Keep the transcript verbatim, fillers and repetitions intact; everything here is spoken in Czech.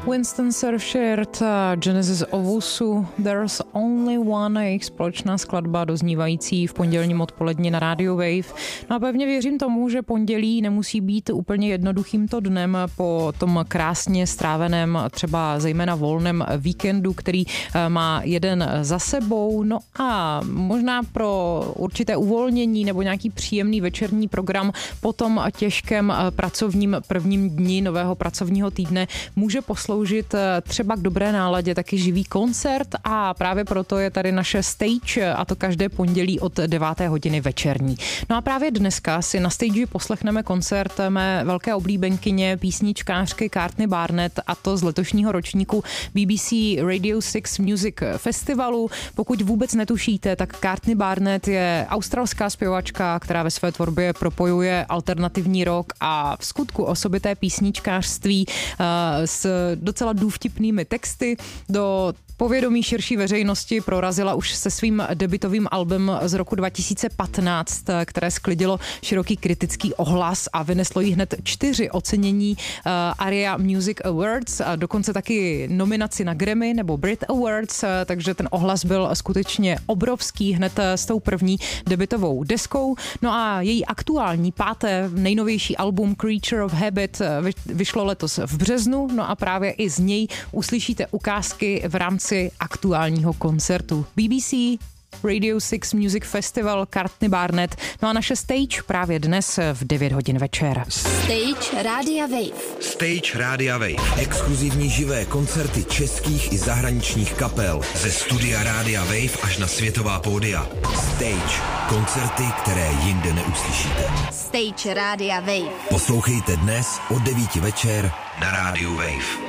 Winston Surfshirt, Genesis Owusu, There's Only One, jejich společná skladba doznívající v pondělním odpoledni na Radio Wave. No a pevně věřím tomu, že pondělí nemusí být úplně jednoduchýmto dnem po tom krásně stráveném, třeba zejména volném víkendu, který má jeden za sebou. No a možná pro určité uvolnění nebo nějaký příjemný večerní program po tom těžkém pracovním prvním dni nového pracovního týdne může posloužit třeba k dobré náladě taky živý koncert a právě proto je tady naše stage a to každé pondělí od deváté hodiny večerní. No a právě dneska si na stage poslechneme koncert mé velké oblíbenkyně písničkářky Courtney Barnett a to z letošního ročníku B B C Radio six Music Festivalu. Pokud vůbec netušíte, tak Courtney Barnett je australská zpěvačka, která ve své tvorbě propojuje alternativní rock a v skutku osobité písničkářství uh, s docela důvtipnými texty. Do povědomí širší veřejnosti prorazila už se svým debutovým albem z roku dva tisíce patnáct, které sklidilo široký kritický ohlas a vyneslo jí hned čtyři ocenění uh, Aria Music Awards a dokonce taky nominaci na Grammy nebo Brit Awards, uh, takže ten ohlas byl skutečně obrovský hned s tou první debutovou deskou. No a její aktuální páté nejnovější album Creature of Habit vyšlo letos v březnu, no a právě i z něj uslyšíte ukázky v rámci aktuálního koncertu. B B C Radio six Music Festival Courtney Barnett. No a naše stage právě dnes v devět hodin večer. Stage Rádia Wave. Stage Rádia Wave. Exkluzivní živé koncerty českých i zahraničních kapel. Ze studia Rádia Wave až na světová pódia. Stage. Koncerty, které jinde neuslyšíte. Stage Rádia Wave. Poslouchejte dnes od devíti večer na Rádiu Wave.